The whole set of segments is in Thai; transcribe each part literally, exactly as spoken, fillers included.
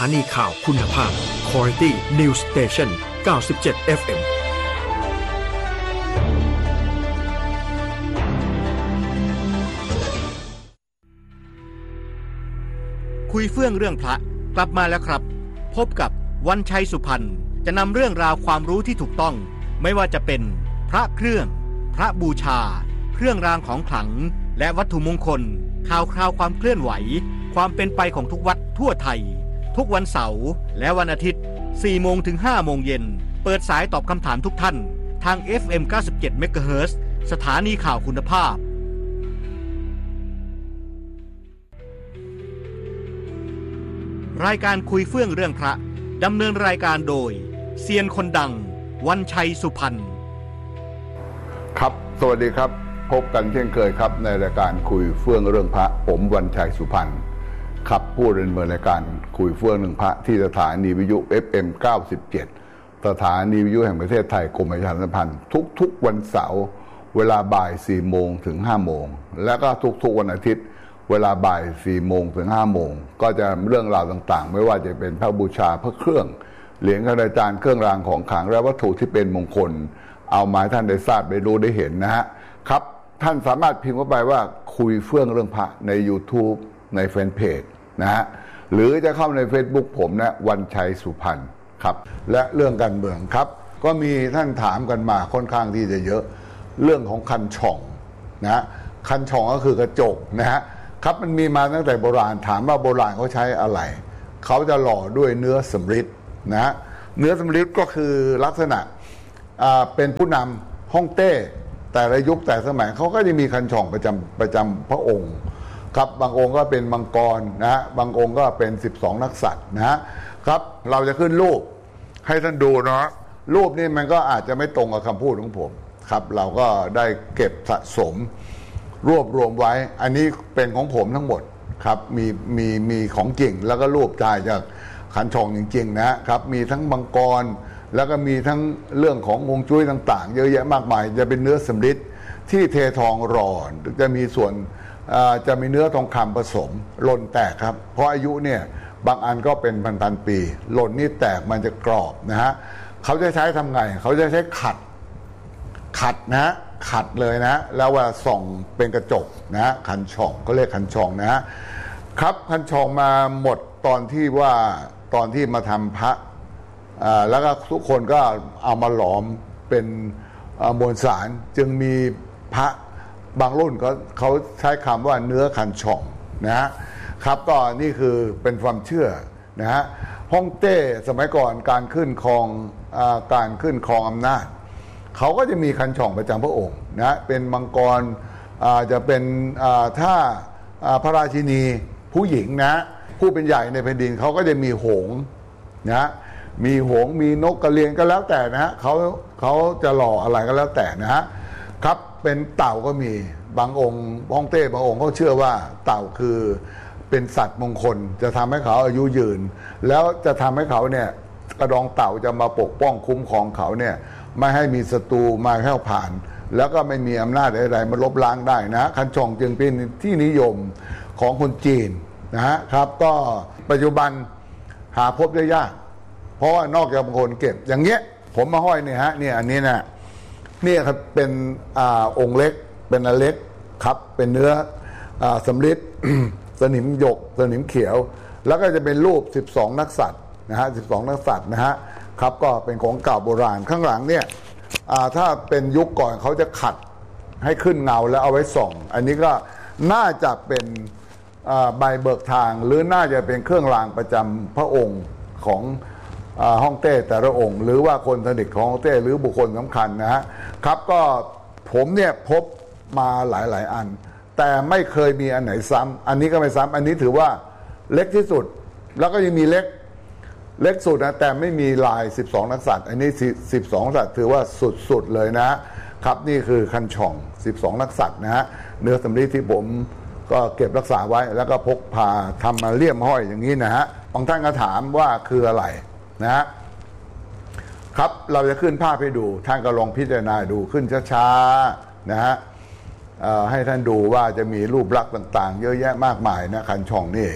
านีข่าวคุณภาพ Quality News Station เก้าสิบเจ็ด เอฟ เอ็มคุยเฟื่องเรื่องพระกลับมาแล้วครับพบกับวันชัยสุพรรณจะนำเรื่องราวความรู้ที่ถูกต้องไม่ว่าจะเป็นพระเครื่องพระบูชาเครื่องรางของขลังและวัตถุมงคลข่าวคราวความเคลื่อนไหวความเป็นไปของทุกวัดทั่วไทยทุกวันเสาร์และวันอาทิตย์ สี่โมงถึงห้าโมงเย็นเปิดสายตอบคำถามทุกท่านทาง เอฟ เอ็ม เก้าสิบเจ็ด เมกะเฮิรตซ์ สถานีข่าวคุณภาพรายการคุยเฟื่องเรื่องพระดำเนินรายการโดยเซียนคนดังวันชัยสุพรรณครับสวัสดีครับพบกันเช่นเคยครับในรายการคุยเฟื่องเรื่องพระผมวันชัยสุพรรณครับผู้ดำเนินรายการคุยเฟื่องเรื่องพระที่สถานีวิทยุ เอฟ เอ็ม เก้าสิบเจ็ด สถานีวิทยุแห่งประเทศไทยกรมประชาสัมพันธ์ทุกๆวันเสาร์เวลาบ่าย สี่โมงถึงห้าโมงและก็ทุกๆวันอาทิตย์เวลาบ่าย สี่โมงถึงห้าโมงก็จะเรื่องราวต่างๆไม่ว่าจะเป็นพระบูชาพระเครื่องเหรียญกระจานเครื่องรางของขลังและวัตถุที่เป็นมงคลเอามาให้ท่านได้ทราบได้รู้ได้เห็นนะฮะครับท่านสามารถพิมพ์เข้าไปว่าคุยเฟื่องเรื่องพระใน YouTube ในแฟนเพจนะฮะหรือจะเข้าใน Facebook ผมนะวันชัยสุพรรณครับและเรื่องการเมืองครับก็มีท่านถามกันมาค่อนข้างที่จะเยอะเรื่องของคันช่องนะฮะคันช่องก็คือกระจกนะฮะครับมันมีมาตั้งแต่โบราณถามว่าโบราณเขาใช้อะไรเขาจะหล่อด้วยเนื้อสำริดนะฮะเนื้อสำริดก็คือลักษณะเป็นผู้นำฮ่องเต้แต่ละยุคแต่สมัยเขาก็จะมีคันช่องประจำประจำพระองค์ครับบางองค์ก็เป็นมังกรนะฮะบางองค์ก็เป็นสิบสองนักษัตริย์นะฮะครับเราจะขึ้นรูปให้ท่านดูเนาะรูปนี้มันก็อาจจะไม่ตรงกับคำพูดของผมครับเราก็ได้เก็บสะสมรวบรวมไว้อันนี้เป็นของผมทั้งหมดครับมีมีมีของจริงแล้วก็รูปถ่ายจากคันช่องจริงๆนะครับมีทั้งมังกรแล้วก็มีทั้งเรื่องของฮวงจุ้ยต่างๆเยอะแยะมากมายจะเป็นเนื้อสำริดที่เททองหล่อจะมีส่วนจะมีเนื้อทองคำผสมหล่นแตกครับเพราะอายุเนี่ยบางอันก็เป็นพันๆปีหล่นนี่แตกมันจะกรอบนะฮะเขาจะใช้ทำไงเขาจะใช้ขัดขัดนะฮะขัดเลยนะแล้วเวลาส่องเป็นกระจกนะฮะคันช่องก็เรียกคันช่องนะฮะครับคันช่องมาหมดตอนที่ว่าตอนที่มาทำพระแล้วก็ทุกคนก็เอามาหลอมเป็นมวลสารจึงมีพระบางรุ่นเขาเขาใช้คำว่าเนื้อคันช่องนะฮะครับก็นี่คือเป็นความเชื่อนะฮะฮ่องเต้สมัยก่อนการขึ้นครองการขึ้นครองอำนาจเขาก็จะมีคันช่องประจำพระองค์นะเป็นมังกรจะเป็นถ้าพระราชินีผู้หญิงนะผู้เป็นใหญ่ในแผ่นดินเขาก็จะมีหงส์นะมีหงส์มีนกกระเรียนก็แล้วแต่นะฮะเขาเขาจะหล่ออะไรก็แล้วแต่นะฮะครับเป็นเต่าก็มีบางองค์ฮ่องเต้บางองค์เขาเชื่อว่าเต่าคือเป็นสัตว์มงคลจะทำให้เขาอายุยืนแล้วจะทำให้เขาเนี่ยกระดองเต่าจะมาปกป้องคุ้มครองเขาเนี่ยไม่ให้มีศัตรูมาแผ่วผ่านแล้วก็ไม่มีอำนาจใดๆมาลบล้างได้นะคันช่องจึงเป็นที่นิยมของคนจีนนะฮะครับก็ปัจจุบันหาพบได้ยากเพราะว่านอกจากบางคนเก็บอย่างเงี้ยผมมาห้อยเนี่ยฮะเนี่ยอันนี้นะเนี่ยครับเป็นอ่าองค์เล็กเป็นอันเล็กครับเป็นเนื้ออ่าสำริด สนิมหยกสนิมเขียวแล้วก็จะเป็นรูปสิบสองนักษัตริย์นะฮะสิบสองนักษัตริย์นะฮะครับก็เป็นของเก่าโบราณข้างหลังเนี่ยถ้าเป็นยุคก่อนเขาจะขัดให้ขึ้นเงาแล้วเอาไว้ส่องอันนี้ก็น่าจะเป็นใบเบิกทางหรือน่าจะเป็นเครื่องรางประจำพระองค์ของฮ่องเต้แต่ละองค์หรือว่าคนสนิทของฮ่องเต้หรือบุคคลสำคัญนะฮะครับก็ผมเนี่ยพบมาหลายๆอันแต่ไม่เคยมีอันไหนซ้ำอันนี้ก็ไม่ซ้ำอันนี้ถือว่าเล็กที่สุดแล้วก็ยังมีเล็กเล็กสุดนะแต่ไม่มีลายสิบสองนักษัตริย์อันนี้สิบสองนักษัตริย์ถือว่าสุดๆเลยนะครับนี่คือคันช่องสิบสองนักษัตริย์นะฮะเนื้อสำริดที่ผมก็เก็บรักษาไว้แล้วก็พกพาทำมาเลี่ยมห้อยอย่างนี้นะฮะบางท่านก็ถามว่าคืออะไรนะฮะครับเราจะขึ้นภาพให้ดูท่านก็ลองพิจารณาดูขึ้นช้าๆนะฮะให้ท่านดูว่าจะมีรูปลักษณ์ต่างๆเยอะแยะมากมายนะคันช่องนี่ค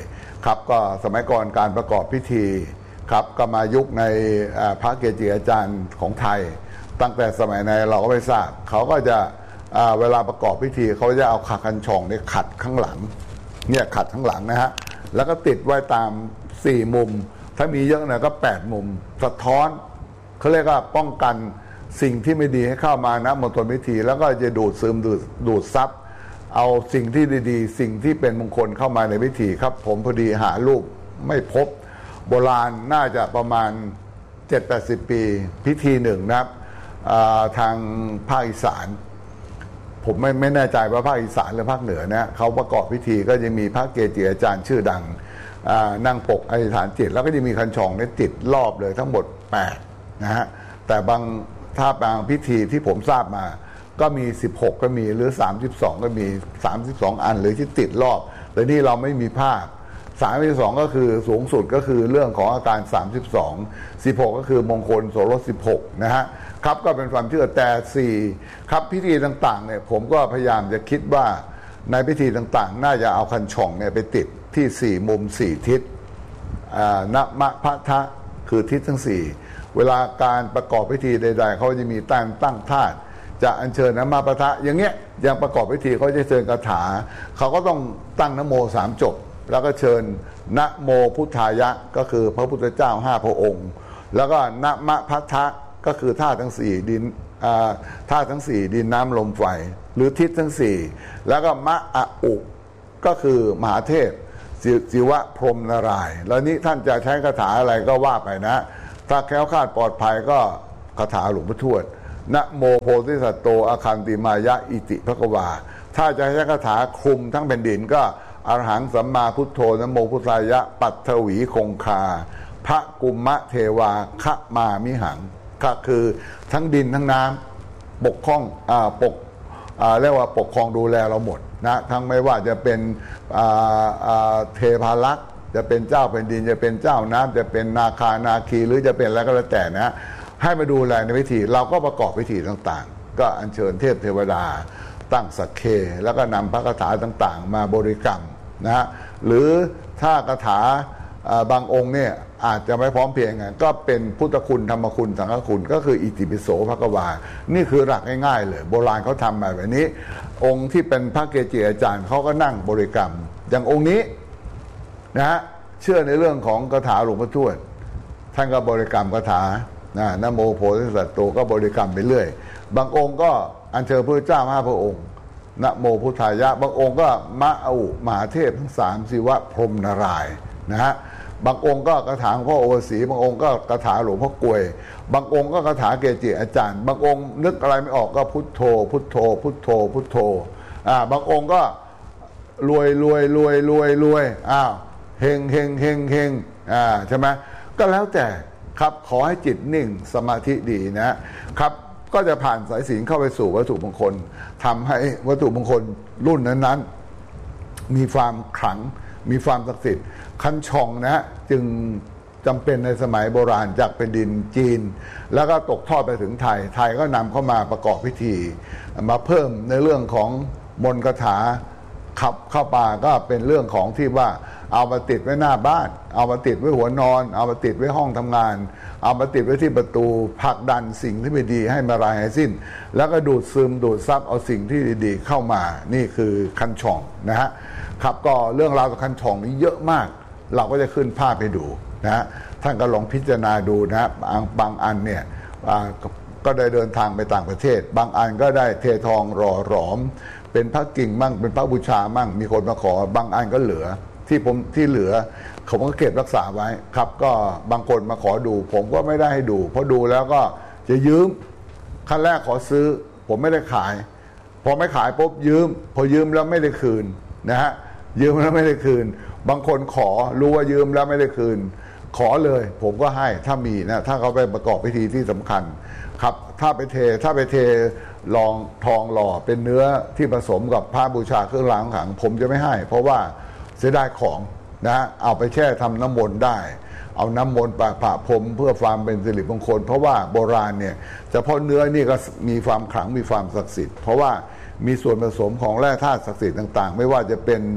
ครับก็สมัยก่อนการประกอบพิธีครับก็มายุคในพระเกจิอาจารย์ของไทยตั้งแต่สมัยไหนเราก็ไม่ทราบเขาก็จะเวลาประกอบพิธีเขาจะเอาขาคันช่องเนี่ยขัดข้างหลังเนี่ยขัดข้างหลังนะฮะแล้วก็ติดไว้ตามสี่มุมถ้ามีเยอะหน่อยก็แปดมุมสะท้อนเขาเรียกว่าป้องกันสิ่งที่ไม่ดีให้เข้ามานะมณฑลพิธีแล้วก็จะดูดซึมดูดดูดซับเอาสิ่งที่ดีๆสิ่งที่เป็นมงคลเข้ามาในพิธีครับผมพอดีหารูปไม่พบโบราณน่าจะประมาณ เจ็ดแปดสิบ ปีพิธีหนึ่งนะครับทางภาคอีสานผมไม่ไม่แน่ใจว่าภาคอีสานหรือภาคเหนือนะเขาประกอบพิธีก็จะมีพระเกจิอาจารย์ชื่อดังนั่งปกอธิษฐานจิตแล้วก็จะมีคันช่องเนี่ยติดรอบเลยทั้งหมดแปดนะฮะแต่บางถ้าบางพิธีที่ผมทราบมาก็มีสิบหกก็มีหรือสามสิบสองก็มีสามสิบสองอันหรือที่ติดรอบแต่นี่เราไม่มีภาพสามสิบสองก็คือสูงสุดก็คือเรื่องของอาการสามสิบสอง สิบหกก็คือมงคลโสรสสิบหกนะฮะครับก็เป็นความเชื่อแต่สี่ครับพิธีต่างๆเนี่ยผมก็พยายามจะคิดว่าในพิธีต่างๆน่าจะเอาคันช่องเนี่ยไปติดที่สี่มุมสี่ทิศนะมะพะทะคือทิศทั้งสี่เวลาการประกอบพิธีใดๆเขาจะมีตั้งตั้งธาตุจะอัญเชิญนะมาปะทะอย่างเงี้ยอย่างประกอบพิธีเขาจะเชิญคาถาเขาก็ต้องตั้งนะโมสามจบแล้วก็เชิญนะโมพุทธายะก็คือพระพุทธเจ้าห้าพระองค์แล้วก็นะมะพะทะก็คือธาตุทั้งสี่ดินธาตุทั้งสี่ดินน้ำลมไฟหรือทิศทั้งสี่แล้วก็มะอะอุก็คือมหาเทพศิวะพรหมนารายณ์แล้วนี้ท่านจะใช้คาถาอะไรก็ว่าไปนะถ้าแคล้วคลาดปลอดภัยก็คาถาหลวงพ่อทวดนะโมโพธิสัตโตอาคันติมายะอิติภควาถ้าจะใช้คาถาคลุมทั้งแผ่นดินก็อรหังสัมมาพุทโธนะโมพุทธายะปัตถวีคงคาพระกุมมะเทวาคะมามิหังก็คือทั้งดินทั้งน้ำปกครองอ่าปกอ่าเรียกว่าปกครองดูแลเราหมดนะทั้งไม่ว่าจะเป็นอ่าอ่าเทพารักษ์จะเป็นเจ้าแผ่นดินจะเป็นเจ้าน้ำจะเป็นนาคานาคีหรือจะเป็นอะไรก็แล้วแต่นะให้มาดูแลในพิธีเราก็ประกอบพิธีต่างๆก็อัญเชิญเทพเทวดาตั้งสักเคแล้วก็นำพระคาถาต่างๆมาบริกรรมนะฮะหรือถ้าคาถาบางองค์เนี่ยอาจจะไม่พร้อมเพียงไงก็เป็นพุทธคุณธรรมคุณสังฆคุณก็คืออิติปิโสภควานี่คือหลักง่ายๆเลยโบราณเขาทำมาแบบนี้องค์ที่เป็นพระเกจิอาจารย์เขาก็นั่งบริกรรมอย่างองค์นี้นะฮะเชื่อในเรื่องของคาถาหลวงพ่อทวดท่านก็บริกรรมคาถานะนะโมโพธิสัตโตก็บริกรรมไปเรื่อยบางองค์ก็อัญเชิญพระเจ้าห้าพระองค์นะโมพุทธายะบางองค์ก็มะอุมหาเทพทั้งสามศิวะพรหมนารายณ์นะฮะบางองค์ก็คาถาพ่อโอสีบางองค์ก็คาถาหลวงพ่อกลวยบางองค์ก็คาถาเกจิอาจารย์บางองค์นึกอะไรไม่ออกก็พุทโธพุทโธพุทโธพุทโธอ่าบางองค์ก็รวยรวยรวยรวยรวยอ้าวเฮงเฮงเฮงเฮงอ่าใช่ไหมก็แล้วแต่ครับขอให้จิตนิ่งสมาธิดีนะครับก็จะผ่านสายสิญจน์เข้าไปสู่วัตถุมงคลทำให้วัตถุมงคลรุ่นนั้นๆมีความขลังมีความศักดิ์สิทธิ์คันช่องนะจึงจำเป็นในสมัยโบราณจากเป็นดินจีนแล้วก็ตกทอดไปถึงไทยไทยก็นำเข้ามาประกอบพิธีมาเพิ่มในเรื่องของมนต์คาถาขับเข้าป่าก็เป็นเรื่องของที่ว่าเอามาติดไว้หน้าบ้านเอามาติดไว้หัวนอนเอามาติดไว้ห้องทำงานเอามาติดไว้ที่ประตูผลักดันสิ่งที่ไม่ดีให้มารายหายสิ้นแล้วก็ดูดซึมดูดซับเอาสิ่งที่ดีๆเข้ามานี่คือคันช่องนะฮะครับก็เรื่องราวกับคันช่องนี้เยอะมากเราก็จะขึ้นภาพให้ดูนะฮะท่านก็ลองพิจารณาดูนะบางบางอันเนี่ยก็ได้เดินทางไปต่างประเทศบางอันก็ได้เททองหล่อหลอมเป็นพระกิ่งมั่งเป็นพระบูชามั่งมีคนมาขอบางอันก็เหลือที่ผมที่เหลือผมก็เก็บรักษาไว้ครับก็บางคนมาขอดูผมก็ไม่ได้ให้ดูเพราะดูแล้วก็จะยืมขั้นแรกขอซื้อผมไม่ได้ขายพอไม่ขายปุ๊บยืมพอยืมแล้วไม่ได้คืนนะฮะยืมแล้วไม่ได้คืนบางคนขอรู้ว่ายืมแล้วไม่ได้คืนขอเลยผมก็ให้ถ้ามีนะถ้าเขาไปประกอบพิธีที่สำคัญครับถ้าไปเทถ้าไปเทลองทองหล่อเป็นเนื้อที่ผสมกับผ้าบูชาเครื่องรางของขลังผมจะไม่ให้เพราะว่าเสียดายของนะเอาไปแช่ทำน้ำมนต์ได้เอาน้ำมนต์ปะผะพรมเพื่อความเป็นสิริมงคลเพราะว่าโบราณเนี่ยเฉพาะเนื้อนี่ก็มีความขลังมีความศักดิ์สิทธิ์เพราะว่ามีส่วนผสมของแร่ธาตุศักดิ์สิทธิ์ต่างๆไม่ว่าจะเป็น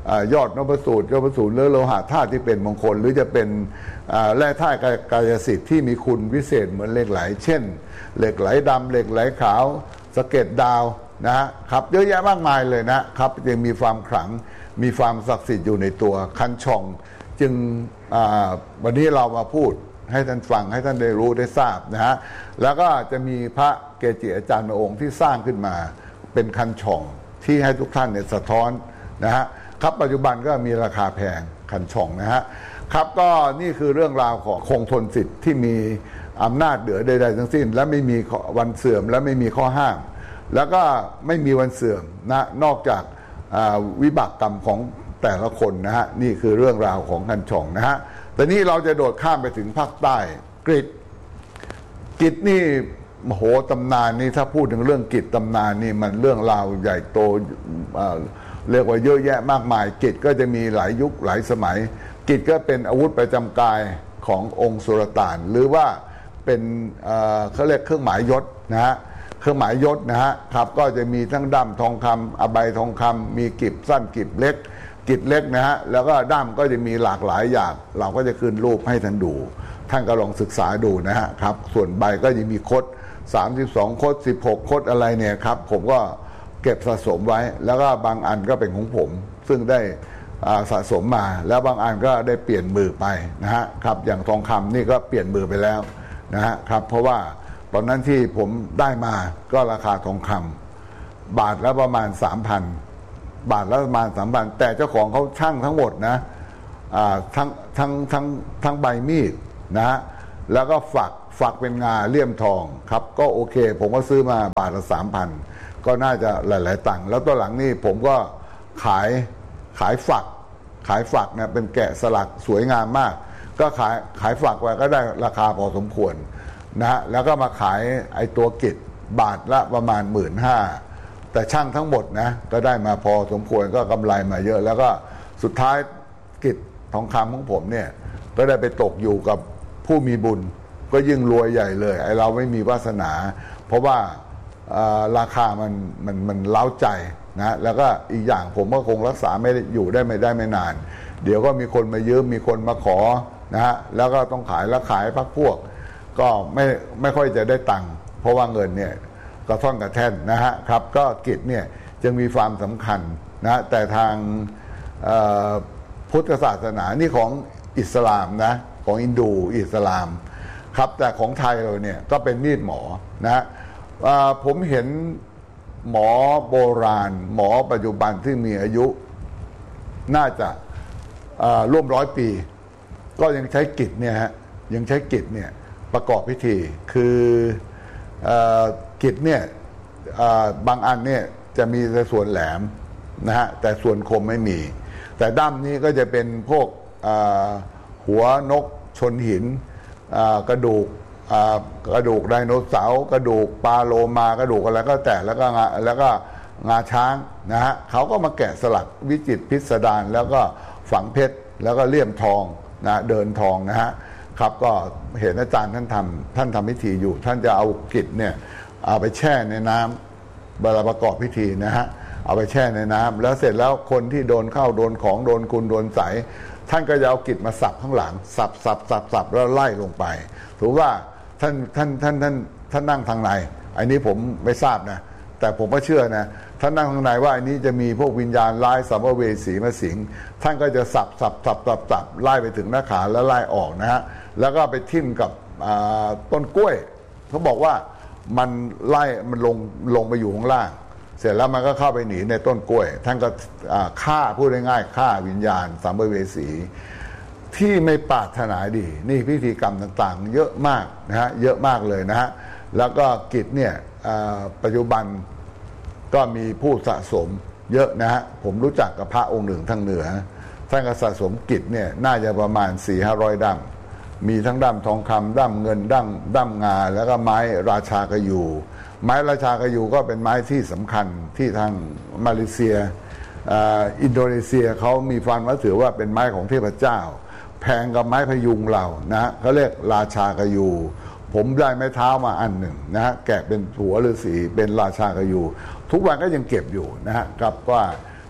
ยอดนพสูตรยอดนพสูตรหรือโลหะธาตุที่เป็นมงคลหรือจะเป็นแร่ธาตุกายสิทธิ์ที่มีคุณวิเศษเหมือนเหล็กไหลเช่นเหล็กไหลดำเหล็กไหลขาวสะเก็ดดาวนะฮะครับเยอะแยะมากมายเลยนะครับยังมีความขลังมีความศักดิ์สิทธิ์อยู่ในตัวคันช่องจึงวันนี้เรามาพูดให้ท่านฟังให้ท่านได้รู้ได้ทราบนะฮะแล้วก็จะมีพระเกจิอาจารย์ในองค์ที่สร้างขึ้นมาเป็นคันช่องที่ให้ทุกท่านเนี่ยสะท้อนนะฮะครับปัจจุบันก็มีราคาแพงคันช่องนะฮะครับก็นี่คือเรื่องราวของคงทนสิทธิ์ที่มีอำนาจเหนือใดๆทั้งสิ้นและไม่มีวันเสื่อมและไม่มีข้อห้ามแล้วก็ไม่มีวันเสื่อมนะนอกจากวิบากกรรมของแต่ละคนนะฮะนี่คือเรื่องราวของคันช่องนะฮะแต่นี้เราจะโดดข้ามไปถึงภาคใต้กฤษกฤษนี่โอ้โหตำนานนี่ถ้าพูดถึงเรื่องกฤษตำนานนี่มันเรื่องราวใหญ่โตเรียกว่าเยอะแยะมากมายกฤษก็จะมีหลายยุคหลายสมัยกฤษก็เป็นอาวุธประจำกายขององค์สุลต่านหรือว่าเป็นเขาเรียกเครื่องหมายยศนะฮะเครื่องหมายยศนะฮะครับก็จะมีทั้งด้ามทองคำอใบทองคำมีกิบสั้นกิบเล็กกิบเล็กนะฮะแล้วก็ด้ามก็จะมีหลากหลายอย่างเราก็จะขึ้นรูปให้ท่านดูท่านก็ลองศึกษาดูนะฮะครับส่วนใบก็จะมีคดสามสิบสองคดสิบหกคดอะไรเนี่ยครับผมก็เก็บสะสมไว้แล้วก็บางอันก็เป็นของผมซึ่งได้สะสมมาแล้วบางอันก็ได้เปลี่ยนมือไปนะฮะครับอย่างทองคำนี่ก็เปลี่ยนมือไปแล้วนะฮะครับเพราะว่าตอนนั้นที่ผมได้มาก็ราคาทองคำบาทละประมาณ สามพัน บาทละประมาณ สามพัน แต่เจ้าของเขาชั่งทั้งหมดนะทั้งทั้งทั้งทั้งใบมีดนะฮะแล้วก็ฝักฝักเป็นงาเลี่ยมทองครับก็โอเคผมก็ซื้อมาบาทละ สามพัน ก็น่าจะหลายๆตังค์แล้วตัวหลังนี่ผมก็ขายขายฝักขายฝักนะเป็นแกะสลักสวยงามมากก็ขายขายฝักไว้ก็ได้ราคาพอสมควรนะฮะแล้วก็มาขายไอ้ตัวกิจบาทละประมาณ หนึ่งหมื่นห้าพัน แต่ช่างทั้งหมดนะก็ได้มาพอสมควรก็กำไรมาเยอะแล้วก็สุดท้ายกิจทองคำของผมเนี่ยก็ได้ไปตกอยู่กับผู้มีบุญก็ยิ่งรวยใหญ่เลยไอ้เราไม่มีวาสนาเพราะว่าราคามันมันมันเล้าใจนะแล้วก็อีกอย่างผมก็คงรักษาไม่อยู่ได้ไม่ได้ไม่นานเดี๋ยวก็มีคนมายืมมีคนมาขอนะฮะแล้วก็ต้องขายแล้วขายพักพวกก็ไม่ไม่ค่อยจะได้ตังค์เพราะว่าเงินเนี่ยกระท่อนกระแท่นนะฮะครับก็กิจเนี่ยจึงมีความสำคัญนะแต่ทางพุทธศาสนานี่ของอิสลามนะของอินดูอิสลามครับแต่ของไทยเราเนี่ยก็เป็นมีดหมอนะผมเห็นหมอโบราณหมอปัจจุบันที่มีอายุน่าจะร่วมร้อยปีก็ยังใช้กิจเนี่ยฮะยังใช้กิจเนี่ยประกอบพิธีคือกิจเนี่ยบางอันเนี่ยจะมีแต่ส่วนแหลมนะฮะแต่ส่วนคมไม่มีแต่ด้ามนี้ก็จะเป็นพวกหัวนกชนหินกระดูกกระดูกไดโนเสาร์กระดูกปลาโลมากระดูกอะไรก็แต่แล้วก็แล้วก็งาช้างนะฮะเขาก็มาแกะสลักวิจิตรพิสดารแล้วก็ฝังเพชรแล้วก็เลี่ยมทองนะเดินทองนะฮะครับก็เห็นอาจารย์ท่านทำท่านทำพิธีอยู่ท่านจะเอากิจเนี่ยเอาไปแช่ในน้ำเวลาประกอบพิธีนะฮะเอาไปแช่ในน้ำแล้วเสร็จแล้วคนที่โดนเข้าโดนของโดนคุณโดนใสท่านก็จะเอากิจมาสับข้างหลังสับสับสับสับแล้วไล่ลงไปถือว่าท่านท่านท่านท่านท่านนั่งทางในอันนี้ผมไม่ทราบนะแต่ผมก็เชื่อนะท่านนั่งทางในว่าอันนี้จะมีพวกวิญญาณร้ายสัมภเวสีมาสิงท่านก็จะสับสับสับสับสับไล่ไปถึงหน้าขาแล้วไล่ออกนะฮะแล้วก็ไปทิ่มกับต้นกล้วยเขาบอกว่ามันไล่มันลงลงไปอยู่ข้างล่างเสร็จแล้วมันก็เข้าไปหนีในต้นกล้วยท่านก็ฆ่าพูดง่ายๆฆ่าวิญญาณสัมภเวสีที่ไม่ปรารถนาดีนี่พิธีกรรมต่างๆเยอะมากนะฮะเยอะมากเลยนะฮะแล้วก็กิจเนี่ยปัจจุบันก็มีผู้สะสมเยอะนะฮะผมรู้จักกับพระองค์หนึ่งทางเหนือท่านก็สะสมกิจเนี่ยน่าจะประมาณ สี่ห้าร้อย ดั้มมีทั้งดั้มทองคำดั้มเงินดั้มดั้มงาแล้วก็ไม้ราชากยูไม้ราชากยูก็เป็นไม้ที่สำคัญที่ทางมาเลเซียอินโดนีเซียเขามีความนับถือว่าเป็นไม้ของเทพเจ้าแพงกับไม้พยุงเรานะเขาเรียกราชากยูผมได้ไม้เท้ามาอันหนึ่งนะฮะแกะเป็นหัวฤาษีเป็นราชากยูทุกวันก็ยังเก็บอยู่นะฮะกับว่า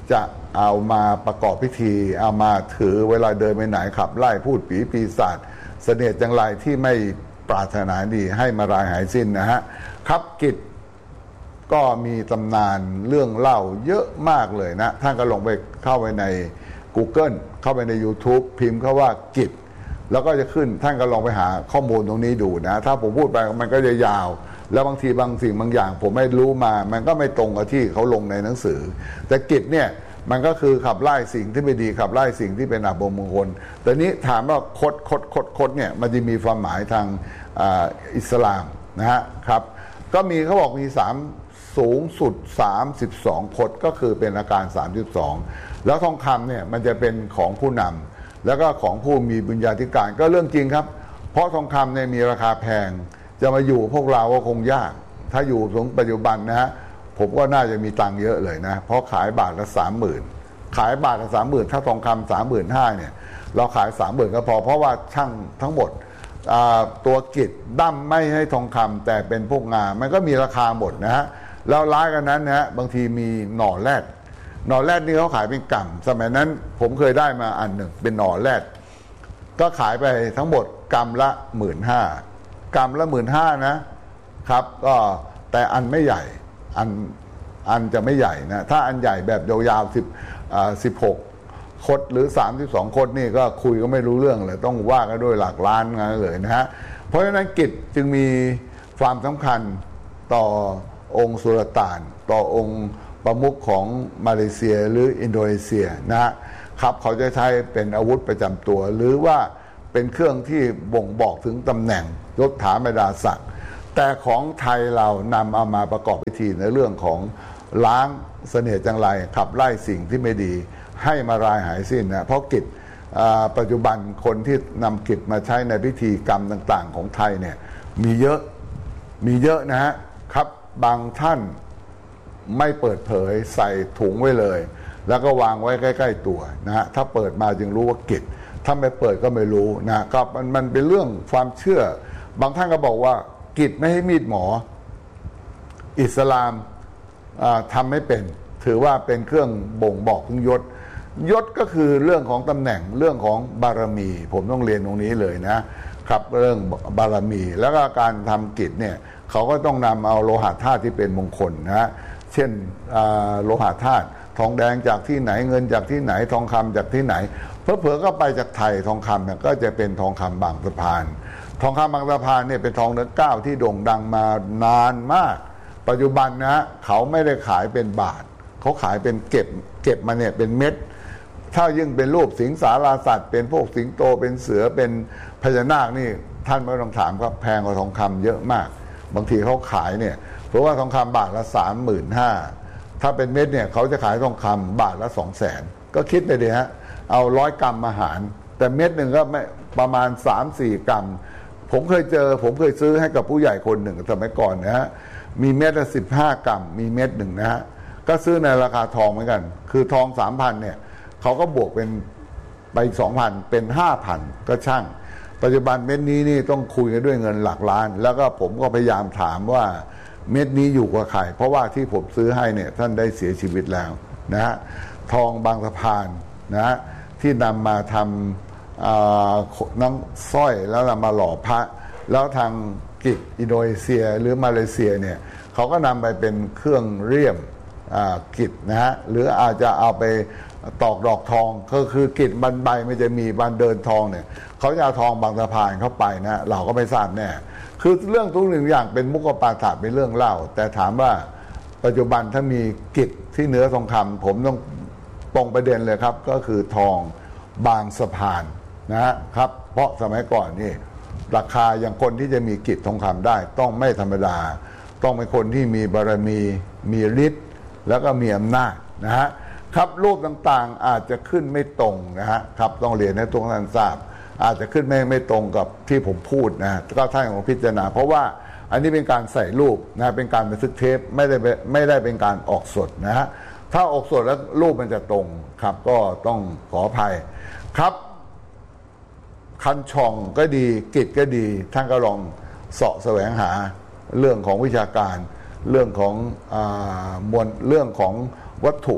จะเอามาประกอบพิธีเอามาถือเวลาเดินไปไหนขับไล่พูดผีปีศาจเสน่ห์จังไรที่ไม่ปรารถนาดีให้มารายหายสิ้นนะฮะครับกิจก็มีตำนานเรื่องเล่าเยอะมากเลยนะท่านก็ลงไปเข้าไปใน Google เข้าไปใน YouTube พิมพ์คำว่ากิจแล้วก็จะขึ้นท่านก็ลองไปหาข้อมูลตรงนี้ดูนะถ้าผมพูดไปมันก็จะยาวแล้วบางทีบางสิ่งบางอย่างผมไม่รู้มามันก็ไม่ตรงกับที่เขาลงในหนังสือแต่กิจเนี่ยมันก็คือขับไล่สิ่งที่ไม่ดีขับไล่สิ่งที่เป็นอัปมงคลแต่นี้ถามว่าคดคดคดคดเนี่ยมันจะมีความหมายทางอิสลามนะฮะครับก็มีเขาบอกมีสามสูงสุดสามสิบสองคดก็คือเป็นอาการสามสิบสองแล้วทองคำเนี่ยมันจะเป็นของผู้นำแล้วก็ของผู้มีบุญญาธิการก็เรื่องจริงครับเพราะทองคำเนี่ยมีราคาแพงจะมาอยู่พวกเราก็คงยากถ้าอยู่ถึงปัจจุบันนะฮะผมก็น่าจะมีตังค์เยอะเลยนะเพราะขายบาทละสามหมื่นขายบาทละสามหมื่นถ้าทองคำสามหมื่นห้าเนี่ยเราขายสามหมื่นก็พอเพราะว่าช่างทั้งหมดตัวกิจดั้มไม่ให้ทองคำแต่เป็นพวกงามันก็มีราคาหมดนะฮะแล้วร้ายกันนั้นนะฮะบางทีมีหน่อแรดหน่อแรดนี่เขาขายเป็นกำสมัยนั้นผมเคยได้มาอันหนึ่งเป็นหน่อแรดก็ขายไปทั้งหมดกำละหมื่นห้ากำละหมื่นห้านะครับก็แต่อันไม่ใหญ่อันอันจะไม่ใหญ่นะถ้าอันใหญ่แบบยาวๆสิบอ่าสิบหกคดหรือสามสิบสองคดนี่ก็คุยก็ไม่รู้เรื่องเลยต้องว่ากันด้วยหลักล้านงั้นเลยนะฮะเพราะฉะนั้นกิจจึงมีความสำคัญต่อองค์สุลต่านต่อองค์ประมุขของมาเลเซียหรืออินโดนีเซียนะฮะครับเขาจะใช้เป็นอาวุธประจำตัวหรือว่าเป็นเครื่องที่บ่งบอกถึงตำแหน่งยศถาบรรดาศักดิ์แต่ของไทยเรานำเอามาประกอบพิธีในเรื่องของล้างเสน่ห์จังไรขับไล่สิ่งที่ไม่ดีให้มารายหายสิ้นนะเพราะกิจปัจจุบันคนที่นำกิจมาใช้ในพิธีกรรมต่างๆของไทยเนี่ยมีเยอะมีเยอะนะฮะครับบางท่านไม่เปิดเผยใส่ถุงไว้เลยแล้วก็วางไว้ใกล้ๆตัวนะฮะถ้าเปิดมาจึงรู้ว่ากิจถ้าไม่เปิดก็ไม่รู้นะก็มันมันเป็นเรื่องความเชื่อบางท่านก็บอกว่ากิจไม่ให้มีดหมออิสลามทำไม่เป็นถือว่าเป็นเครื่องบ่งบอกถึงยศยศก็คือเรื่องของตำแหน่งเรื่องของบารมีผมต้องเรียนตรงนี้เลยนะครับเรื่องบารมีแล้วก็การทำกิจเนี่ยเขาก็ต้องนำเอาโลหะธาตุที่เป็นมงคลนะเช่นโลหะธาตุทองแดงจากที่ไหนเงินจากที่ไหนทองคำจากที่ไหนเผลอๆก็ไปจากไทยทองคำเนี่ยก็จะเป็นทองคำบางสะพานทองคำบางสะพานเนี่ยเป็นทองเนื้อก้าวที่โด่งดังมานานมากปัจจุบันนะเขาไม่ได้ขายเป็นบาทเขาขายเป็นเก็บเก็บมาเนี่ยเป็นเม็ดถ้ายิ่งเป็นรูปสิงสาราสัตว์เป็นพวกสิงโตเป็นเสือเป็นพญานาคนี่ท่านไม่ต้องถามครับแพงกว่าทองคำเยอะมากบางทีเขาขายเนี่ยเพราะว่าทองคำบาทละสามหมื่นห้าถ้าเป็นเม็ดเนี่ยเขาจะขายทองคำบาทละสองแสนก็คิดไปดิฮะเอาร้อยกรัมอาหารแต่เม็ดหนึ่งก็ไม่ประมาณสามสี่กรัมผมเคยเจอผมเคยซื้อให้กับผู้ใหญ่คนหนึ่งสมัยก่อนนะฮะมีเม็ดละสิบห้ากรัมมีเม็ดหนึ่งนะฮะก็ซื้อในราคาทองเหมือนกันคือทองสามพันเนี่ยเขาก็บวกเป็นไปสองพันเป็นห้าพันก็ช่างปัจจุบันเม็ดนี้นี่ต้องคุยกันด้วยเงินหลักล้านแล้วก็ผมก็พยายามถามว่าเม็ดนี้อยู่กับใครเพราะว่าที่ผมซื้อให้เนี่ยท่านได้เสียชีวิตแล้วนะฮะทองบางสะพานนะฮะที่นำมาทำน้ำสร้อยแล้วนำมาหล่อพระแล้วทางกิจอินโดนีเซียหรือมาเลเซียเนี่ยเขาก็นำไปเป็นเครื่องเลี่ยมกิจนะฮะหรืออาจจะเอาไปตอกดอกทองก็คือกิจบันใบไม่จะมีบันเดินทองเนี่ยเขาจะเอาทองบางสะพานเข้าไปนะเราก็ไม่ทราบแน่คือเรื่องทุกหนึ่งอย่างเป็นมุกปาฐะเป็นเรื่องเล่าแต่ถามว่าปัจจุบันถ้ามีกิจที่เนื้อทองคำผมต้องตรงประเด็นเลยครับก็คือทองบางสะพานนะฮะครับเพราะสมัยก่อนนี่ราคาอย่างคนที่จะมีกิจทองคำได้ต้องไม่ธรรมดาต้องเป็นคนที่มีบารมีมีฤทธิ์แล้วก็มีอำนาจนะฮะครับรูปต่างๆอาจจะขึ้นไม่ตรงนะฮะครับต้องเรียนให้ทุกท่านทราบอาจจะขึ้นไม่ไม่ตรงกับที่ผมพูดนะก็ท่านของพิจารณาเพราะว่าอันนี้เป็นการใส่รูปนะเป็นการบันทึกเทปไม่ได้ไม่ได้เป็นการออกสดนะฮะถ้าออกสดแล้วรูปมันจะตรงครับก็ต้องขออภัยครับคันช่องก็ดีกิจก็ดีท่านก็ลองเสาะแสวงหาเรื่องของวิชาการเรื่องของอ่ามวลเรื่องของวัตถุ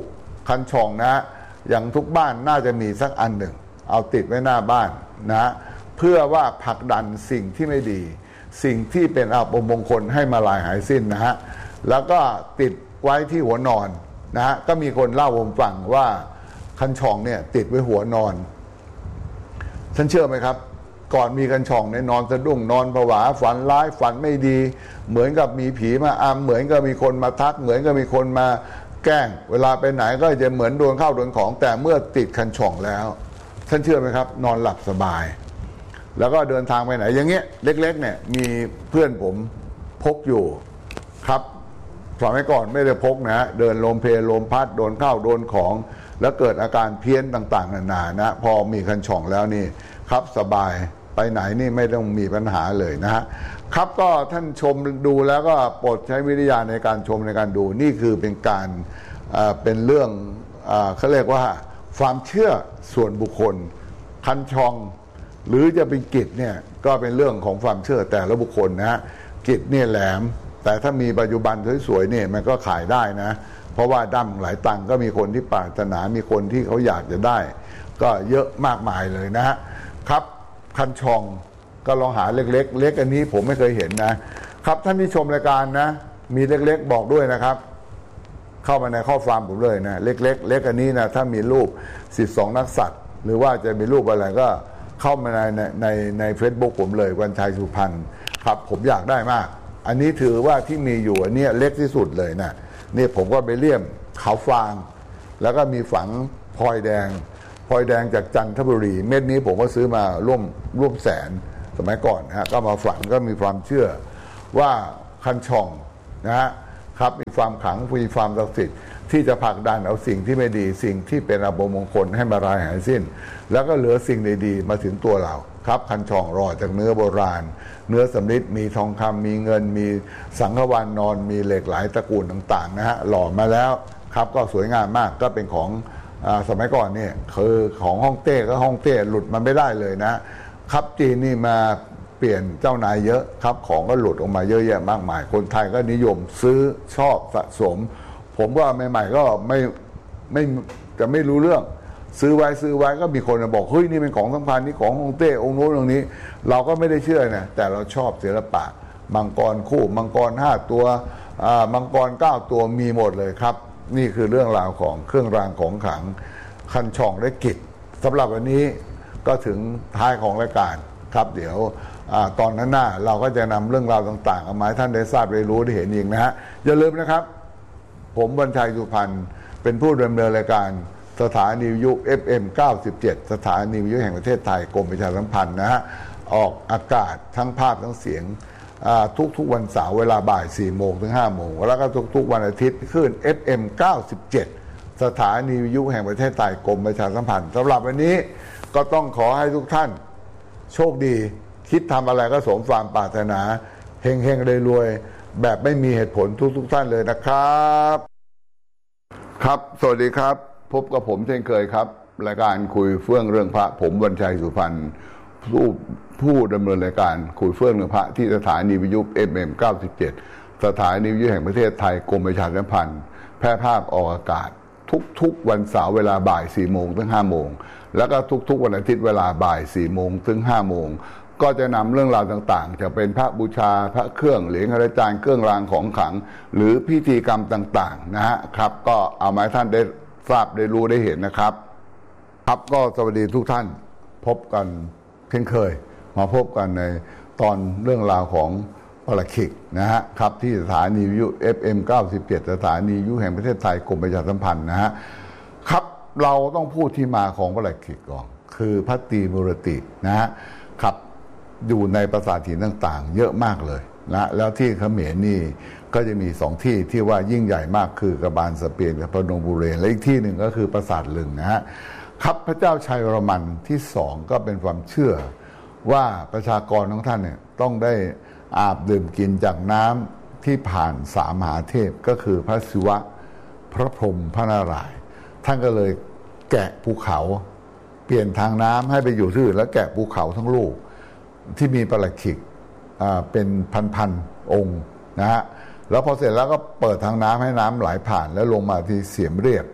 คันช่องนะอย่างทุกบ้านน่าจะมีสักอันหนึ่งเอาติดไว้หน้าบ้านนะเพื่อว่าผลักดันสิ่งที่ไม่ดีสิ่งที่เป็นอัปมงคลให้มาลายหายสิ้นนะฮะแล้วก็ติดไว้ที่หัวนอนนะฮะก็มีคนเล่าผมฟังว่าคันช่องเนี่ยติดไว้หัวนอนท่านเชื่อไหมครับก่อนมีคันช่องในนอนสะดุ้งนอนผวาฝันร้ายฝันไม่ดีเหมือนกับมีผีมาอำเหมือนกับมีคนมาทักเหมือนกับมีคนมาแกล้งเวลาไปไหนก็จะเหมือนโดนเข้าโดนของแต่เมื่อติดคันช่องแล้วท่านเชื่อไหมครับนอนหลับสบายแล้วก็เดินทางไปไหนอย่างเงี้ยเล็กๆเนี่ยมีเพื่อนผมพกอยู่ครับสมัยก่อนไม่ได้พกนะเดินลมเพลลมพัดโดนเข้าโดนของแล้วเกิดอาการเพี้ยนต่างๆนานานะพอมีคันช่องแล้วนี่ครับสบายไปไหนนี่ไม่ต้องมีปัญหาเลยนะฮะครับก็ท่านชมดูแล้วก็โปรดใช้วิทยาในการชมในการดูนี่คือเป็นการเอ่อเป็นเรื่องเอ่อเขาเรียกว่าความเชื่อส่วนบุคคลคันช่องหรือจะเป็นกิจเนี่ยก็เป็นเรื่องของความเชื่อแต่ละบุคคลนะฮะกิจเนี่ยแหลมแต่ถ้ามีปัจจุบันสวยๆเนี่ยมันก็ขายได้นะเพราะว่าดั้มหลายตังก็มีคนที่ปรารถนามีคนที่เขาอยากจะได้ก็เยอะมากมายเลยนะฮะครับคันช่องก็ลองหาเล็กๆเล็กอันนี้ผมไม่เคยเห็นนะครับท่านที่ชมรายการนะมีเล็กๆบอกด้วยนะครับเข้ามาในข้อความผมเลยนะเล็กๆเล็กอันนี้นะถ้ามีรูปสิบสองนักสัตว์หรือว่าจะมีรูปอะไรก็เข้ามาในในในในเฟซบุ๊กผมเลยวันชัยสุพรรณครับผมอยากได้มากอันนี้ถือว่าที่มีอยู่อันนี้เล็กที่สุดเลยนะนี่ผมก็ไปเลี่ยมเขาฟางแล้วก็มีฝังพลอยแดงพลอยแดงจากจันทบุรีเม็ดนี้ผมก็ซื้อมาร่วมร่วมแสนสมัยก่อนฮะก็มาฝังก็มีความเชื่อว่าคันช่องนะฮะครับมีความขลังมีความศักดิ์สิทธิ์ที่จะผลักดันเอาสิ่งที่ไม่ดีสิ่งที่เป็นอัปมงคลให้มาลายหายสิ้นแล้วก็เหลือสิ่งดีๆมาถึงตัวเราครับคันช่องรอจากเนื้อโบราณเนื้อสำริดมีทองคำมีเงินมีสังฆวานนอนมีเหล็กไหลตระกูลต่างๆนะฮะหล่อมาแล้วครับก็สวยงามมากก็เป็นของอ่าสมัยก่อนเนี่ยคือของฮ่องเต้ก็ฮ่องเต้หลุดมันไม่ได้เลยนะครับจีนนี่มาเปลี่ยนเจ้านายเยอะครับของก็หลุดออกมาเยอะแยะมากมายคนไทยก็นิยมซื้อชอบสะสมผมว่าใหม่ๆก็ไม่ไม่จะไม่รู้เรื่องซื้อไว้ซื้อไว้ก็มีคนมาบอกเฮ้ยนี่เป็นของสำคัญนี่ของฮ่องเต้องค์โน้นองค์นี้เราก็ไม่ได้เชื่อนะแต่เราชอบศิลปะมังกรคู่มังกรห้าตัวอ่ามังกรเก้าตัวมีหมดเลยครับนี่คือเรื่องราวของเครื่องรางของขลังคันช่องและกิจสำหรับวันนี้ก็ถึงท้ายของรายการครับเดี๋ยวตอนนั้นหน้าเราก็จะนำเรื่องราวต่างๆเอามาให้ท่านได้ทราบได้รู้ได้เห็นอีกนะฮะอย่าลืมนะครับผมวันชัยสุพรรณเป็นผู้ดำเนินรายการสถานีวิทยุ เอฟ เอ็ม เก้าสิบเจ็ด สถานีวิทยุแห่งประเทศไทยกรมประชาสัมพันธ์นะฮะออกอากาศทั้งภาพทั้งเสียงทุกๆวันเสาร์เวลาบ่ายสี่โมงถึงห้าโมงแล้วก็ทุกๆวันอาทิตย์ขึ้น เอฟ เอ็ม เก้าสิบเจ็ด สถานีวิทยุแห่งประเทศไทยกรมประชาสัมพันธ์สำหรับวันนี้ก็ต้องขอให้ทุกท่านโชคดีคิดทำอะไรก็สมความปรารถนาเฮงเฮงรวยรวยแบบไม่มีเหตุผลทุกทุกท่านเลยนะครับครับสวัสดีครับพบกับผมเช่นเคยครับรายการคุยเฟื่องเรื่องพระผมวันชัยสุพรรณผู้ผู้ดำเนินรายการคุยเฟื่องเรื่องพระที่สถานีวิทยุ เอฟ เอ็ม เก้าสิบเจ็ด สถานีวิทยุแห่งประเทศไทยกรมประชาสัมพันธ์แพร่ภาพออกอากาศทุกๆวันเสาร์เวลาบ่ายสี่โมงถึงห้าโมงแล้วก็ทุกๆวันอาทิตย์เวลาบ่ายสี่โมงถึงห้าโมงก็จะนำเรื่องราวต่างๆจะเป็นพระบูชาพระเครื่องเหรียญอาจารย์เครื่องรางของขลังหรือพิธีกรรมต่างๆนะฮะครับก็เอามาให้ท่านได้ทราบได้รู้ได้เห็นนะครับครับก็สวัสดีทุกท่านพบกันเช่นเคยมาพบกันในตอนเรื่องราวของปาราคิกนะฮะครับที่สถานีวิทยุ เอฟ เอ็ม เก้าสิบเจ็ด สถานีวิทยุแห่งประเทศไทยกรมประชาสัมพันธ์นะฮะครับเราต้องพูดที่มาของปาราคิกก่อนคือพระตรีมุรตินะฮะครับอยู่ในปราสาทหินต่างๆเยอะมากเลยนะแล้วที่เขมรนี่ก็จะมีสองที่ที่ว่ายิ่งใหญ่มากคือกระบาลสเปียนกับพนมบุเรนและอีกที่หนึ่งก็คือปราสาทลึงนะฮะครับพระเจ้าชัยวรมันที่สองก็เป็นความเชื่อว่าประชากรของท่านเนี่ยต้องได้อาบดื่มกินจากน้ำที่ผ่านสามมหาเทพก็คือพระศิวะพระพรหมพระนารายณ์ท่านก็เลยแกะภูเขาเปลี่ยนทางน้ำให้ไปอยู่ที่อื่นแล้วแกะภูเขาทั้งลูกที่มีปาราคิกเป็นพันๆองค์นะฮะแล้วพอเสร็จแล้วก็เปิดทางน้ำให้น้ำไหลผ่านแล้วลงมาที่เสียมเรียบ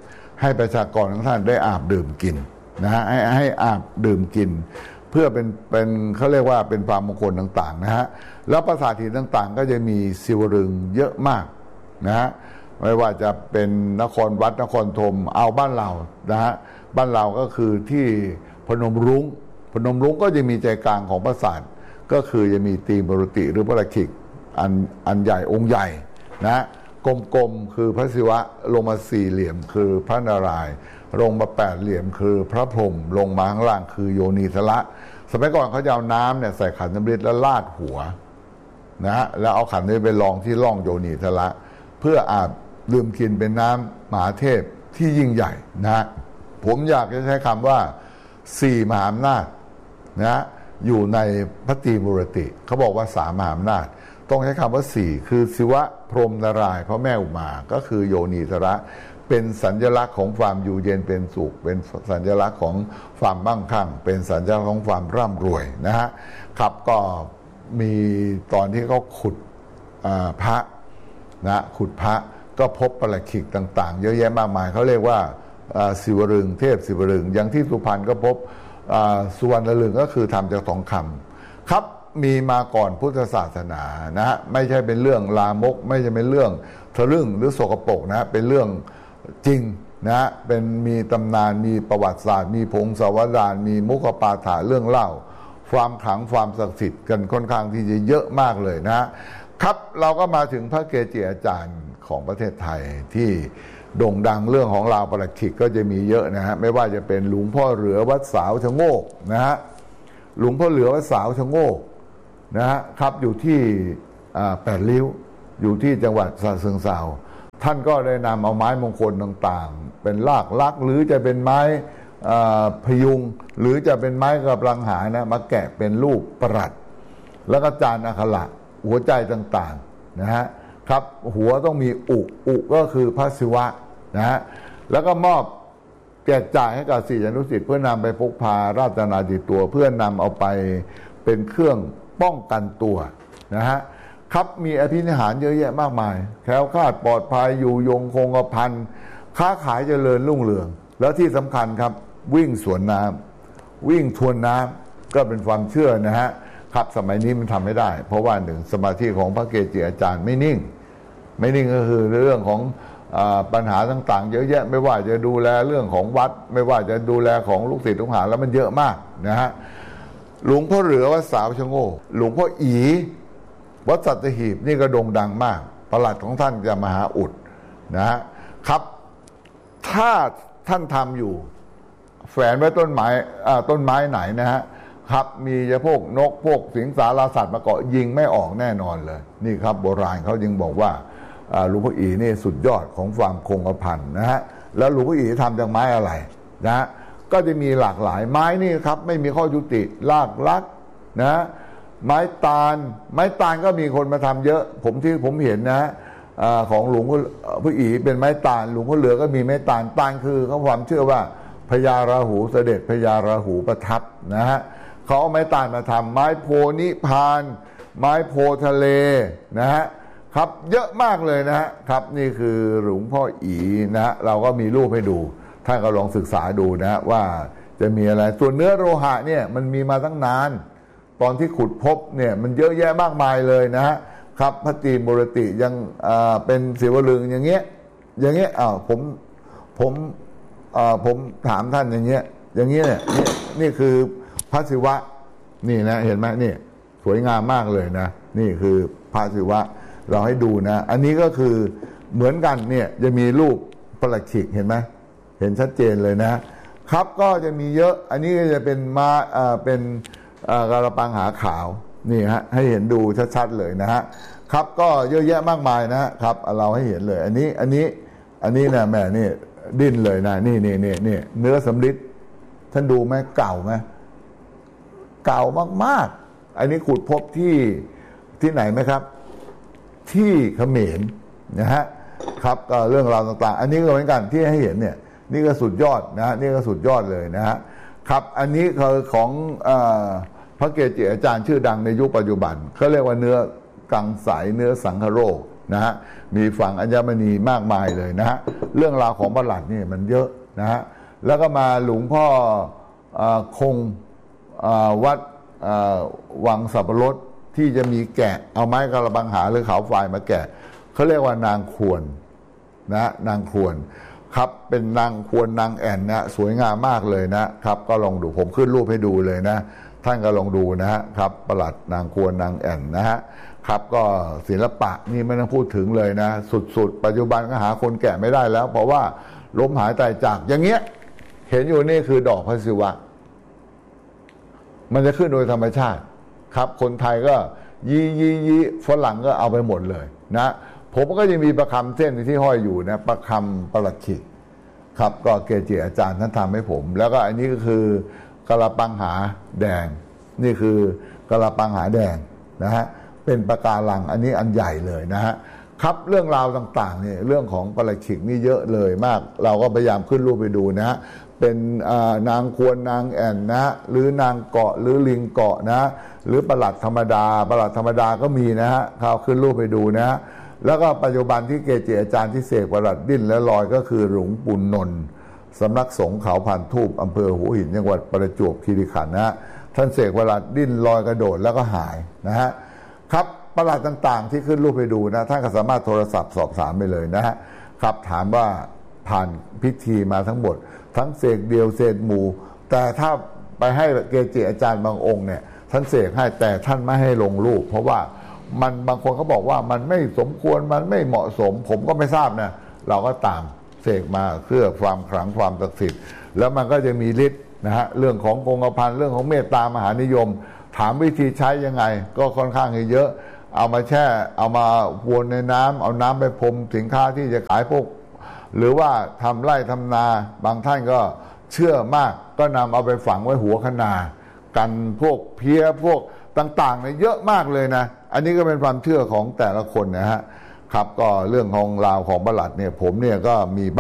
ให้ประชากรของท่านได้อาบดื่มกินนะฮะให้ให้อาบดื่มกินเพื่อเป็นเป็นเขาเรียกว่าเป็นความมงคลต่างๆนะฮะแล้วปราสาทหินต่างๆก็จะมีศิวลึงเยอะมากนะฮะไม่ว่าจะเป็นนครวัดนครธมเอาบ้านเรานะฮะบ้านเราก็คือที่พนมรุ้งพนมรุ้งก็จะมีใจกลางของปราสาทก็คือจะมีตีมบรติหรือพระขิกอันอันใหญ่องค์ใหญ่นะกลมๆคือพระศิวะลงมาสี่เหลี่ยมคือพระนารายณ์ลงมาแปดเหลี่ยมคือพระพรหมลงมาข้างล่างคือโยนีสละสมัยก่อนเขาจะเอาน้ำเนี่ยใส่ขันน้ำฤทธิ์แล้วลาดหัวนะฮะแล้วเอาขันนี้ไปรองที่ร่องโยนีสละเพื่ออาบดื่มกินเป็นน้ำมหาเทพที่ยิ่งใหญ่นะผมอยากจะใช้คำว่าสี่มหาอำนาจนะอยู่ในพระตรีมูรติเขาบอกว่าสามมหาอำนาจต้องใช้คำว่าสี่คือศิวะพรหมนารายณ์พระแม่อุมาก็คือโยนีสระเป็นสัญลักษณ์ของความอยู่เย็นเป็นสุขเป็นสัญลักษณ์ของความมั่งคั่งเป็นสัญลักษณ์ของความร่ำรวยนะฮะครับก็มีตอนที่เขาขุดพระนะขุดพระก็พบปราขิกต่างๆเยอะแยะมากมายเขาเรียกว่าศิวลึงเทพศิวลึงอย่างที่สุพรรณก็พบสุวรรณลึงก็คือทำจากทองคำครับมีมาก่อนพุทธศาสนานะฮะไม่ใช่เป็นเรื่องลามกไม่ใช่เป็นเรื่องทะลึ่งหรือสกปรกนะเป็นเรื่องจริงนะฮะเป็นมีตำนานมีประวัติศาสตร์มีพงศาวดารมีมุขปาฐะเรื่องเล่าความขลังความศักดิ์สิทธิ์กันค่อนข้างที่จะเยอะมากเลยนะครับเราก็มาถึงพระเกจิอาจารย์ของประเทศไทยที่โด่งดังเรื่องของราวปราขิกก็จะมีเยอะนะฮะไม่ว่าจะเป็นหลวงพ่อเหลือวัดสาวชะโงกนะฮะหลวงพ่อเหลือวัดสาวชะโงกนะฮะครับอยู่ที่แปดริ้วอยู่ที่จังหวัดฉะเชิงเทราท่านก็ได้นำเอาไม้มงคลต่างๆเป็นรากลักหรือจะเป็นไม้พยุงหรือจะเป็นไม้กำลังหานะมาแกะเป็นรูปประหลัดแล้วก็จานอักขระหัวใจต่างๆนะฮะครับหัวต้องมีอุอุก็คือพระศิวะนะฮะแล้วก็มอบแจกจ่ายให้กับศิษยานุศิษย์เพื่อนำไปพกพาราชนาติตัวเพื่อนำเอาไปเป็นเครื่องป้องกันตัวนะฮะครับมีอภินิหารเยอะแยะมากมายแคล้วคลาดปลอดภัยอยู่ยงคงกระพันค้าขายเจริญรุ่งเรืองแล้วที่สำคัญครับวิ่งสวนน้ำวิ่งทวนน้ำก็เป็นความเชื่อนะฮะครับสมัยนี้มันทำไม่ได้เพราะว่าหนึ่งสมาธิของพระเกจิอาจารย์ไม่นิ่งไม่นิ่งก็คือเรื่องของปัญหาต่างๆเยอะแยะไม่ว่าจะดูแลเรื่องของวัดไม่ว่าจะดูแลของลูกศิษย์ลูกหาแล้วมันเยอะมากนะฮะหลวงพ่อเหลือวัดสาวชะโงกหลวงพ่ออีวัดสัตหีบนี่ก็โด่งดังมากประหลัดของท่านจะมหาอุดนะฮะครับถ้าท่านทำอยู่แฝงไว้ต้นไม้ต้นไม้ไหนนะฮะครับมีจะพวกนกพวกสิงสารสัตว์มาเกาะยิงไม่ออกแน่นอนเลยนี่ครับโบราณเขาจึงบอกว่าหลวงพ่ออีนี่สุดยอดของความคงกระพันนะฮะแล้วหลวงพ่ออีทำจากไม้อะไรนะฮะก็จะมีหลากหลายไม้นี่ครับไม่มีข้อยุติลากลักนะไม้ตาลไม้ตาลก็มีคนมาทำเยอะผมที่ผมเห็นนะของหลวงพ่ออีเป็นไม้ตาลหลวงพ่อเหลือก็มีไม้ตาลตาลคือเขาความเชื่อว่าพญาราหูเสด็จพญาราหูประทับนะฮะเขาเอาไม้ตาลมาทำไม้โพนิพานไม้โพทะเลนะฮะครับเยอะมากเลยนะฮะครับนี่คือหลวงพ่ออีนะฮะเราก็มีรูปให้ดูท่านก็ลองศึกษาดูนะฮะว่าจะมีอะไรส่วนเนื้อโลหะเนี่ยมันมีมาตั้งนานตอนที่ขุดพบเนี่ยมันเยอะแยะมากมายเลยนะฮะครับพระตรีมูรติยังเป็นศิวลึงอย่างเงี้ยอย่างเงี้ยอ้าวผมผมผมถามท่านอย่างเงี้ยอย่างเงี้ยเนี่ยนี่คือพระศิวะนี่นะเห็นไหมนี่สวยงามมากเลยนะนี่คือพระศิวะเราให้ดูนะอันนี้ก็คือเหมือนกันเนี่ยจะมีรูปปราขิกเห็นไหมเห็นชัดเจนเลยนะครับก็จะมีเยอะอันนี้ก็จะเป็นมาอ่าเป็นกระปังหาขาวนี่ฮะให้เห็นดูชัดๆเลยนะฮะครับก็เยอะแยะมากมายนะครับเราให้เห็นเลยอันนี้อันนี้อันนี้นะแม่นี่ดิ้นเลยนะนี่นี่นี่นี่เนื้อสำริดท่านดูไหมเก่าไหมเก่ามากๆอันนี้ขุดพบที่ที่ไหนไหมครับที่เขมรนะฮะครับก็เรื่องราวต่างๆอันนี้ก็เหมือนกันที่ให้เห็นเนี่ยนี่ก็สุดยอดนะนี่ก็สุดยอดเลยนะฮะครับอันนี้คือของพระเกจิอาจารย์ชื่อดังในยุคปัจจุบันเขาเรียกว่าเนื้อกังสายเนื้อสังคโรคนะฮะมีฝั่งอัญมณีมากมายเลยนะฮะเรื่องราวของประหลัดนี่มันเยอะนะฮะแล้วก็มาหลวงพ่อคงวัดวังสับปะรดที่จะมีแกะเอาไม้กระบังหาหรือเขาฝ่ายมาแกะเขาเรียกว่านางควรนะนางควรครับเป็นนางควรนางแอ่นนะสวยงามมากเลยนะครับก็ลองดูผมขึ้นรูปให้ดูเลยนะท่านก็ลองดูนะฮะครับประหลัดนางควรนางแอ่นนะฮะครับก็ศิลปะนี่ไม่ต้องพูดถึงเลยนะสุดๆปัจจุบันก็หาคนแกะไม่ได้แล้วเพราะว่าล้มหายตายจากอย่างเงี้ยเห็นอยู่นี่คือดอกพระศิวะมันจะขึ้นโดยธรรมชาติครับคนไทยก็ยี่ยี่ยี่ฝรั่งก็เอาไปหมดเลยนะผมก็จะมีประคำเส้นที่ห้อยอยู่นะประคำประหลัดขิกครับก็เกจิอาจารย์ท่านทำให้ผมแล้วก็อันนี้ก็คือกะละปังหาแดงนี่คือกะละปังหาแดงนะฮะเป็นปะการังอันนี้อันใหญ่เลยนะฮะครับเรื่องราวต่างๆเนี่ยเรื่องของประหลัดขิกนี่เยอะเลยมากเราก็พยายามขึ้นรูปไปดูนะฮะเป็นนางควรนางแอ่นนะหรือนางเกาะหรือลิงเกาะนะหรือประหลัดธรรมดาประหลัดธรรมดาก็มีนะฮะเขาขึ้นรูปไปดูนะฮะแล้วก็ปัจจุบันที่เกจิอาจารย์ที่เสกประหลัดดิ้นและลอยก็คือหลวงปู่นนท์สำนักสงฆ์เขาพันทูปอำเภอหัวหินจังหวัดประจวบคีรีขันธ์นะฮะท่านเสกประหลัดดิ้นลอยกระโดดแล้วก็หายนะฮะครับประหลัดต่างๆที่ขึ้นรูปไปดูนะท่านก็สามารถโทรศัพท์สอบถามไปเลยนะฮะครับถามว่าผ่านพิธีมาทั้งหมดทั้งเสกเดียวเสกหมู่แต่ถ้าไปให้เกจิอาจารย์บางองค์เนี่ยท่านเสกให้แต่ท่านไม่ให้ลงรูปเพราะว่ามันบางคนเขาบอกว่ามันไม่สมควรมันไม่เหมาะสมผมก็ไม่ทราบนะเราก็ตามเสกมาเพื่อความขลังความศักดิ์สิทธิ์แล้วมันก็จะมีฤทธิ์นะฮะเรื่องของคงกระพันเรื่องของเมตตามหานิยมถามวิธีใช้ยังไงก็ค่อนข้างเยอะเอามาแช่เอามาวนในน้ำเอาน้ำไปพรมสินค้าที่จะขายพวกหรือว่าทำไร่ทำนาบางท่านก็เชื่อมากก็นำเอาไปฝังไว้หัวคะนากันพวกเพี้ยพวกต่างๆเนี่ยเยอะมากเลยนะอันนี้ก็เป็นความเชื่อของแต่ละคนนะฮะครับก็เรื่องของราวของประหลัดเนี่ยผมเนี่ยก็มี